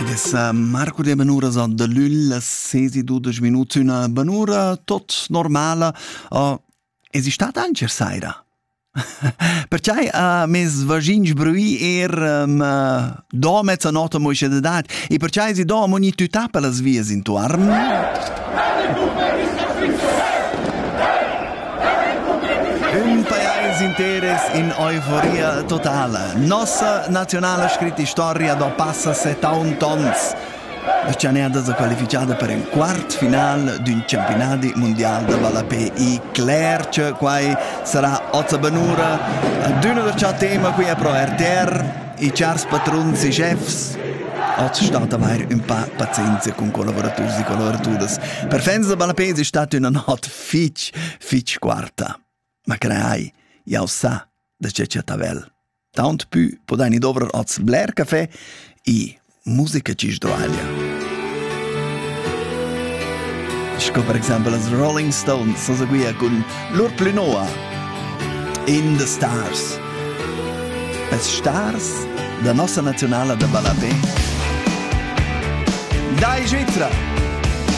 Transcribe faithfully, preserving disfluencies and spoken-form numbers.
Es uh, Marco de Benura so de l'Ul, las sesi dudes minuts, una Benura tot normala, uh, esistat ancher saira. Perciai uh, mes vagins brui er um, uh, do mezza nota moisce d'edat e perciai si do ogni tutà per las vias intuarn. Un paese interes in euforia totale. Nossa nazionale scritta storia do passa settanta tons. Ci hanno qualificata per un quart final d'un campionato mondiale de Balapé. E clar che quai sarà Ozza Benura d'una del ciò tema qui a Pro R T R, i chars patrons e chefs. Oggi è stata avere un po' pazienza con collaboratori e collaboratrici. Per fans de Balapé è stata una notte fitch, fitch quarta. Ma creai, io sa da c'è c'è tavel. Tant più podani dover oz Blair Café e musica ci sdroaglia. Sco per esempio las Rolling Stones, so seguia con lor plenoa In the Stars. Es Stars da nostra nazionale da Balapé. Dai Svizzera!